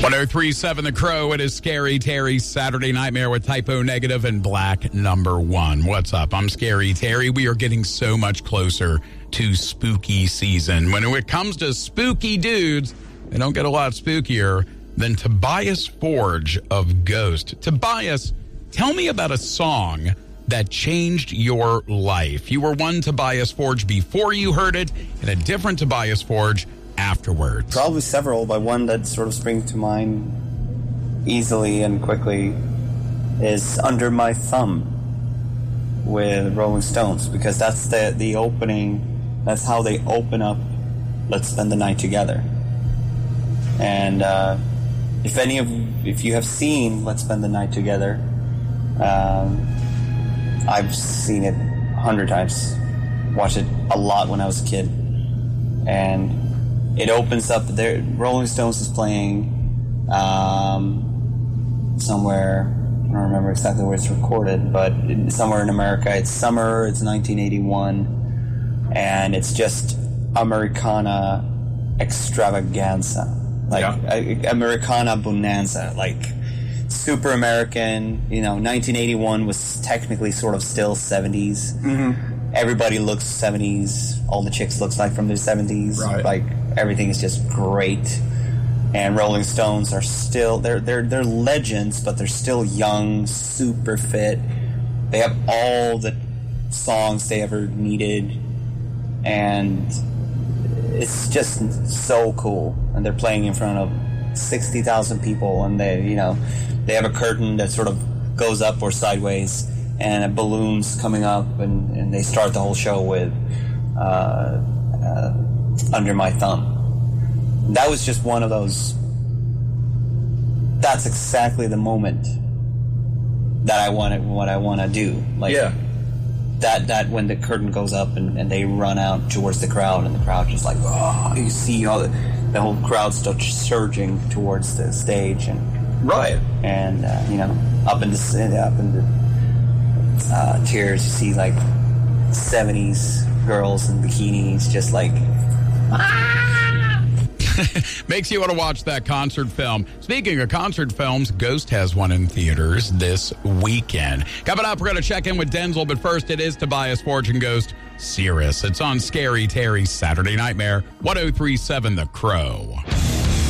1037 The Crow. It is Scary Terry's Saturday Nightmare with Typo Negative and Black Number One. What's up? I'm Scary Terry. We are getting so much closer to spooky season. When it comes to spooky dudes, they don't get a lot spookier than Tobias Forge of Ghost. Tobias, tell me about a song that changed your life. You were one Tobias Forge before you heard it, and a different Tobias Forge afterwards. Probably several, but one that sort of springs to mind easily and quickly is Under My Thumb with Rolling Stones, because that's the opening, that's how they open up Let's Spend the Night Together. And if you have seen Let's Spend the Night Together, I've seen it 100 times, watched it a lot when I was a kid, and it opens up there. Rolling Stones is playing somewhere. I don't remember exactly where it's recorded, but somewhere in America. It's summer. It's 1981, and it's just Americana extravaganza, Americana bonanza, like super American. 1981 was technically sort of still 70s. Mm-hmm. Everybody looks 70s. All the chicks looks like from the 70s. Right. Like everything is just great. And Rolling Stones are still they're legends, but they're still young, super fit. They have all the songs they ever needed, and it's just so cool. And they're playing in front of 60,000 people, and they have a curtain that sort of goes up or sideways, and a balloon's coming up, and they start the whole show with Under My Thumb. That was just one of those. That's exactly the moment that I want to do. Like, yeah. That when the curtain goes up and they run out towards the crowd, and the crowd just like, oh, you see all the whole crowd starts surging towards the stage, and right, and up in the tears, you see like 70s girls in bikinis, just like. Makes you want to watch that concert film. Speaking of concert films, Ghost has one in theaters this weekend. Coming up, we're going to check in with Denzel, but first it is Tobias Forge and Ghost, Cirrus. It's on Scary Terry's Saturday Nightmare, 1037 The Crow.